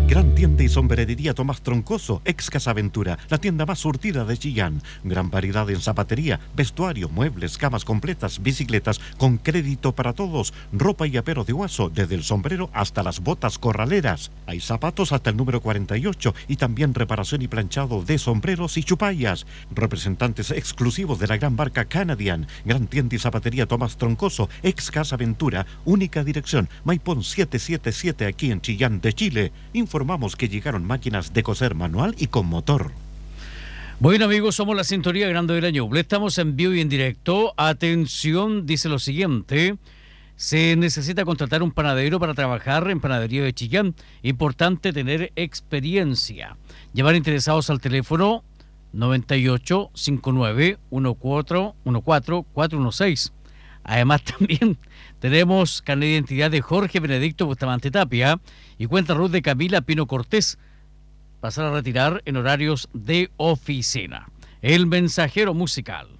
Gran tienda y sombrerería Tomás Troncoso, ex Casa Ventura, la tienda más surtida de Chillán. Gran variedad en zapatería, vestuario, muebles, camas completas, bicicletas, con crédito para todos, ropa y apero de Huaso, desde el sombrero hasta las botas corraleras. Hay zapatos hasta el número 48 y también reparación y planchado de sombreros y chupallas. Representantes exclusivos de la gran marca Canadian. Gran tienda y zapatería Tomás Troncoso, ex Casa Ventura, única dirección, Maipón 777 aquí en Chillán de Chile. Informamos que llegaron máquinas de coser manual y con motor. Bueno, amigos, somos la sintonía grande de la Ñuble. Estamos en vivo y en directo. Atención, dice lo siguiente. Se necesita contratar un panadero para trabajar en Panadería de Chillán. Importante tener experiencia. Llevar interesados al teléfono 98 59 14 416. Además, también tenemos carnet de identidad de Jorge Benedicto Bustamante Tapia y cuenta RUT de Camila Pino Cortés. Pasar a retirar en horarios de oficina. El mensajero musical.